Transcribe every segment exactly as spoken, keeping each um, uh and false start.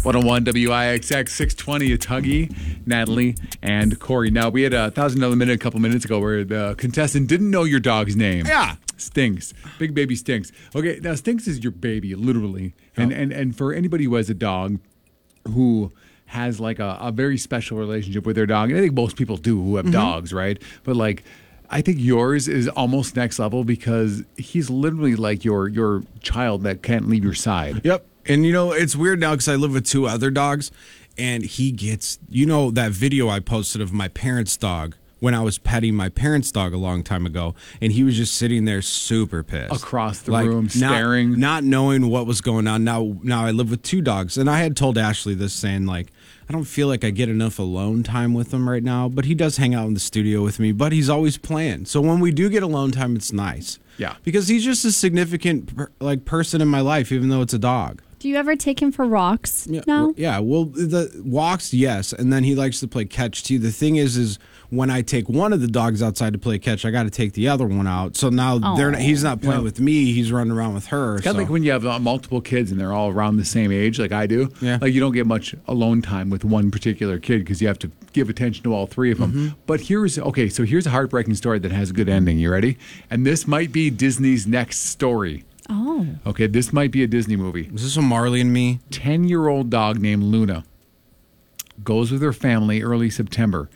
one oh one W I X X six twenty. It's Huggy, Natalie, and Corey. Now, we had a thousand dollar minute a couple minutes ago where the contestant didn't know your dog's name. Yeah. Stinks. Big baby Stinks. Okay, now Stinks is your baby, literally. And, Oh. and, and for anybody who has a dog who has like a, a very special relationship with their dog, and I think most people do who have Mm-hmm. dogs, right? But like, I think yours is almost next level because he's literally like your your child that can't leave your side. Yep. And, you know, it's weird now because I live with two other dogs, and he gets, you know, that video I posted of my parents' dog when I was petting my parents' dog a long time ago, and he was just sitting there super pissed. Across the Like, room, not- staring. Not knowing what was going on. Now, now I live with two dogs, and I had told Ashley this, saying, like, I don't feel like I get enough alone time with him right now, but he does hang out in the studio with me, but he's always playing. So when we do get alone time, it's nice. Yeah. Because he's just a significant per- like person in my life, even though it's a dog. Do you ever take him for walks? Yeah, No. yeah. Well, the walks, yes, and then he likes to play catch too. The thing is, is when I take one of the dogs outside to play catch, I got to take the other one out. So now they're not, he's not playing Yeah. with me; he's running around with her. It's kind so. of like when you have uh, multiple kids and they're all around the same age, like I do. Yeah. Like you don't get much alone time with one particular kid because you have to give attention to all three of them. Mm-hmm. But here's, okay, so here's a heartbreaking story that has a good ending. You ready? And this might be Disney's next story. Oh. Okay, this might be a Disney movie. Is this a Marley and Me? ten-year-old dog named Luna goes with her family early September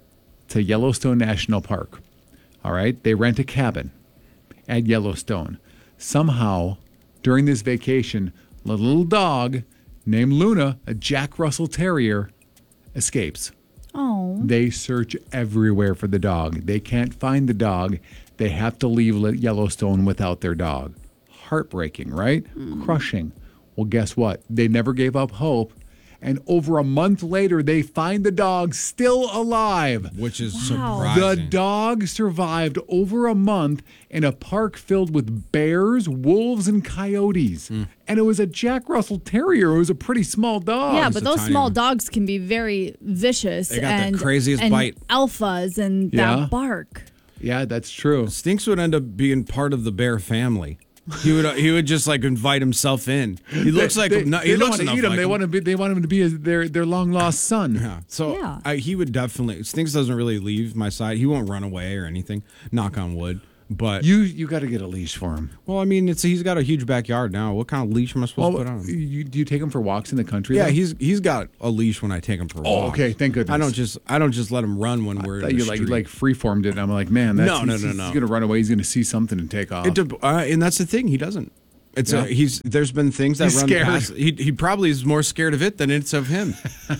to Yellowstone National Park. All right? They rent a cabin at Yellowstone. Somehow, during this vacation, a little dog named Luna, a Jack Russell Terrier, escapes. Oh. They search everywhere for the dog. They can't find the dog. They have to leave Yellowstone without their dog. Heartbreaking, right? Crushing. Well, guess what? They never gave up hope. And over a month later, they find the dog still alive. Which is Wow. surprising. The dog survived over a month in a park filled with bears, wolves, and coyotes. Hmm. And it was a Jack Russell Terrier. It was a pretty small dog. Yeah, it's but a those tiny small one. dogs can be very vicious. They got the and, craziest and bite. alphas and Yeah. that bark. Yeah, that's true. Stinks would end up being part of the bear family. He would he would just like invite himself in. He looks like they, no, they he don't looks want to enough eat him. like They him. want to be. They want him to be a, their their long lost son. Yeah. So Yeah. I, he would definitely. Stinks doesn't really leave my side. He won't run away or anything. Knock on wood. But You you got to get a leash for him. well, I mean, it's he's got a huge backyard now. What kind of leash am I supposed Well, to put on? you, do you take him for walks in the country? Yeah, though? he's he's got a leash when I take him for Oh, walks. okay, thank goodness. I don't just I don't just let him run when we're I thought in the you like you street. like freeformed it. And I'm like, man, that's, No, no, he's, no, he's no. gonna run away. He's gonna see something and take off. It dep- uh, and that's the thing. He doesn't. It's Yeah. a, he's. There's been things that He's run scared. past. He he probably is more scared of it than it's of him.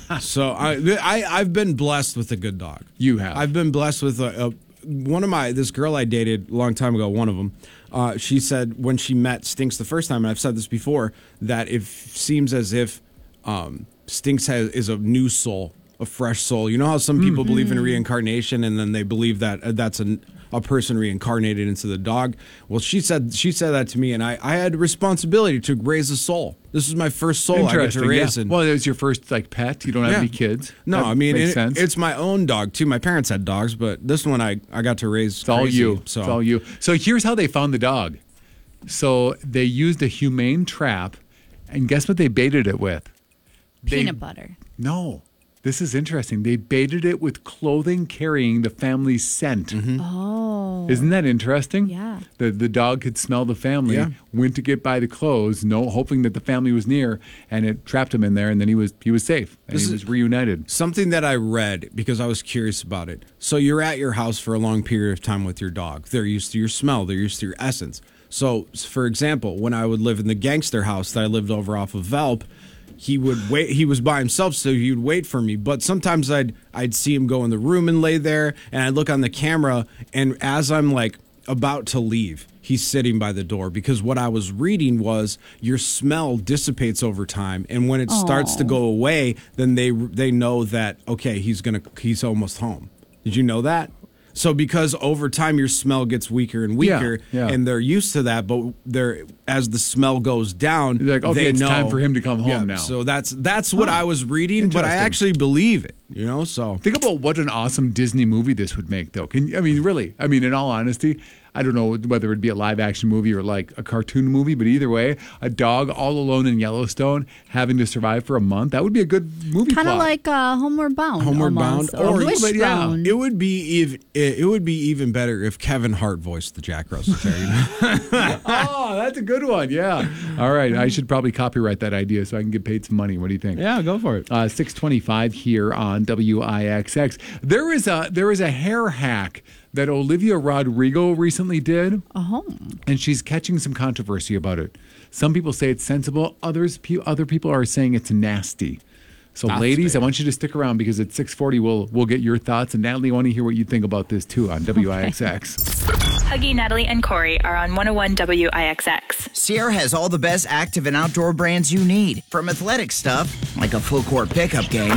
So I, I I've been blessed with a good dog. You have. I've been blessed with a, a one of my this girl I dated a long time ago. One of them. Uh, she said when she met Stinks the first time, and I've said this before, that it seems as if um, Stinks has, is a new soul, a fresh soul. You know how some people believe in reincarnation, and then they believe that uh, that's a, a person reincarnated into the dog. Well, she said she said that to me, and I, I had a responsibility to raise a soul. This is my first soul I got to Interesting. raise. Yeah. And, Well, it was your first like pet. You don't have Yeah. any kids. no, That I mean makes it- sense. it's my own dog too. My parents had dogs, but this one I, I got to raise. It's all crazy, you. So It's all you. So here's how they found the dog. So they used a humane trap, and guess what they baited it with? They- Peanut butter. No. This is interesting. They baited it with clothing carrying the family's scent. Oh. Isn't that interesting? Yeah. The the dog could smell the family, Yeah. went to get by the clothes, no hoping that the family was near, and it trapped him in there, and then he was he was safe and This he is- was reunited. Something that I read because I was curious about it. So you're at your house for a long period of time with your dog. They're used to your smell. They're used to your essence. So, for example, when I would live in the gangster house that I lived over off of Velp, he would wait. He was by himself, so he would wait for me. But sometimes I'd I'd see him go in the room and lay there, and I'd look on the camera, and as I'm like about to leave, he's sitting by the door because what I was reading was your smell dissipates over time, and when it starts to Aw. go away, then they they know that okay, he's gonna he's almost home. Did you know that? So because over time your smell gets weaker and weaker, Yeah, yeah. and they're used to that, but they're as the smell goes down, They're like, okay, they it's know, time for him to come home Yeah, now. So that's that's what I was reading, but I Interesting. actually believe it. You know, so Think about what an awesome Disney movie this would make, though. Can you- I mean, really? I mean, in all honesty, I don't know whether it'd be a live action movie or like a cartoon movie, but either way, a dog all alone in Yellowstone having to survive for a month, that would be a good movie Kind of plot. like uh, Homeward Bound. Homeward almost, Bound, or or- but yeah, Wishbone. It would be ev- it would be even better if Kevin Hart voiced the Jack Russell Terrier. Oh, that's a good one. Yeah. All right. I should probably copyright that idea so I can get paid some money. What do you think? Yeah, go for it. Uh, six twenty-five here on W I X X. There is a there is a hair hack that Olivia Rodrigo recently did, Oh. and she's catching some controversy about it. Some people say it's sensible. Others, pe- other people are saying it's nasty. So, That's ladies, I fair. want you to stick around because at six forty we'll we'll get your thoughts. And Natalie, I want to hear what you think about this too on W I X X. Huggy, Natalie, and Corey are on one oh one W I X X. Sierra has all the best active and outdoor brands you need. From athletic stuff, like a full court pickup game,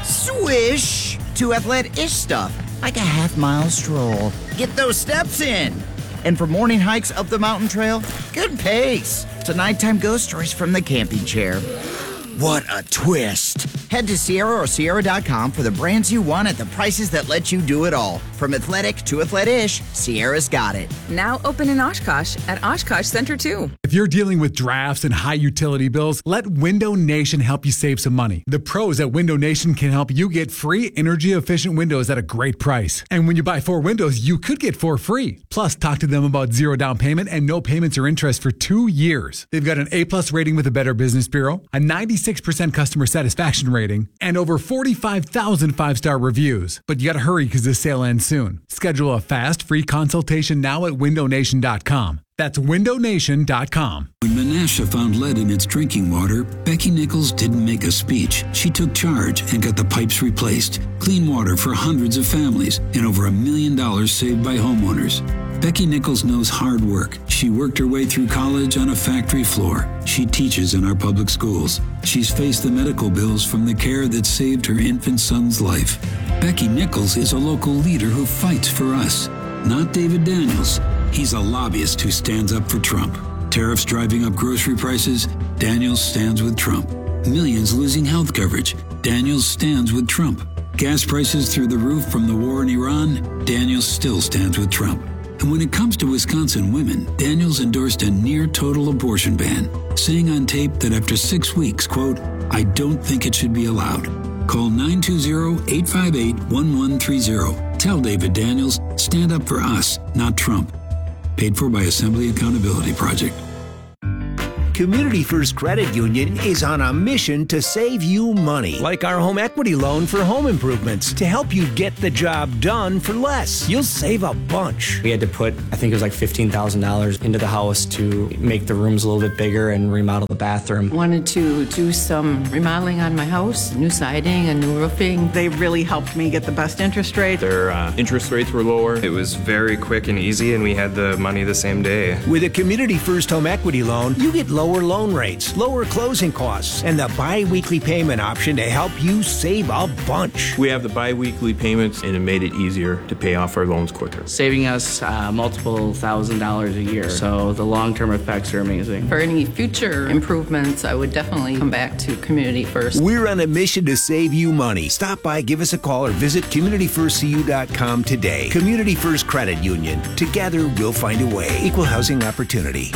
swish, to athlete-ish stuff, like a half mile stroll. Get those steps in. And for morning hikes up the mountain trail, good pace. To nighttime ghost stories from the camping chair. What a twist. Head to Sierra or Sierra dot com for the brands you want at the prices that let you do it all. From athletic to athlete-ish, Sierra's got it. Now open in Oshkosh at Oshkosh Center two. If you're dealing with drafts and high utility bills, let Window Nation help you save some money. The pros at Window Nation can help you get free energy efficient windows at a great price. And when you buy four windows, you could get four free. Plus, talk to them about zero down payment and no payments or interest for two years. They've got an A plus rating with the Better Business Bureau, a ninety-six percent customer satisfaction rating, and over forty-five thousand five-star reviews. But you gotta hurry because this sale ends soon. Schedule a fast, free consultation now at window nation dot com. That's window nation dot com. When Menasha found lead in its drinking water, Becky Nichols didn't make a speech. She took charge and got the pipes replaced. Clean water for hundreds of families and over a million dollars saved by homeowners. Becky Nichols knows hard work. She worked her way through college on a factory floor. She teaches in our public schools. She's faced the medical bills from the care that saved her infant son's life. Becky Nichols is a local leader who fights for us, not David Daniels. He's a lobbyist who stands up for Trump. Tariffs driving up grocery prices, Daniels stands with Trump. Millions losing health coverage, Daniels stands with Trump. Gas prices through the roof from the war in Iran, Daniels still stands with Trump. And when it comes to Wisconsin women, Daniels endorsed a near-total abortion ban, saying on tape that after six weeks, quote, "I don't think it should be allowed." Call nine two zero, eight five eight, one one three zero. Tell David Daniels, stand up for us, not Trump. Paid for by Assembly Accountability Project. Community First Credit Union is on a mission to save you money, like our home equity loan for home improvements, to help you get the job done for less. You'll save a bunch. We had to put, I think it was like fifteen thousand dollars into the house to make the rooms a little bit bigger and remodel the bathroom. Wanted to do some remodeling on my house, new siding and new roofing. They really helped me get the best interest rate. Their uh, interest rates were lower. It was very quick and easy, and we had the money the same day. With a Community First home equity loan, you get lower loan rates, lower closing costs, and the bi-weekly payment option to help you save a bunch. We have the bi-weekly payments, and it made it easier to pay off our loans quicker. Saving us uh, multiple thousand dollars a year, so the long-term effects are amazing. For any future improvements, I would definitely come back to Community First. We're on a mission to save you money. Stop by, give us a call, or visit community first c u dot com today. Community First Credit Union. Together, we'll find a way. Equal housing opportunity.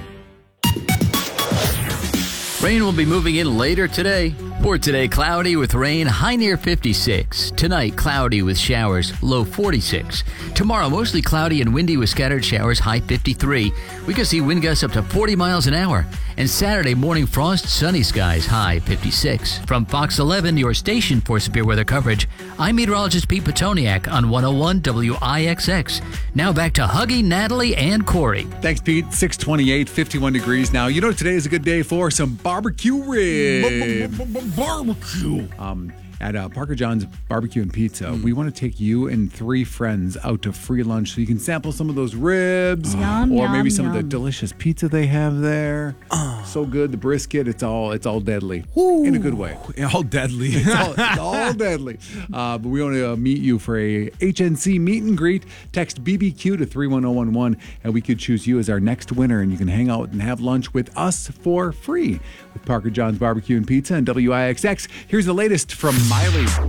Rain will be moving in later today. For today, cloudy with rain, high near fifty-six. Tonight, cloudy with showers, low forty-six. Tomorrow, mostly cloudy and windy with scattered showers, high fifty-three. We could see wind gusts up to forty miles an hour. And Saturday, morning frost, sunny skies, high fifty-six. From Fox eleven, your station for severe weather coverage, I'm meteorologist Pete Petoniak on one oh one W I X X. Now back to Huggy, Natalie, and Corey. Thanks, Pete. six twenty-eight, fifty-one degrees now. You know, today is a good day for some barbecue ribs. Barbecue. Um, at uh, Parker John's Barbecue and Pizza, mm. we want to take you and three friends out to free lunch so you can sample some of those ribs, yum, or yum, maybe some yum. of the delicious pizza they have there. Oh. So good, the brisket. It's all it's all deadly Ooh. in a good way. All deadly. It's all, it's all deadly. Uh, but we want to uh, meet you for a H N C meet and greet. Text B B Q to three one zero one one, and we could choose you as our next winner, and you can hang out and have lunch with us for free with Parker John's Barbecue and Pizza and W I X X. Here's the latest from Miley.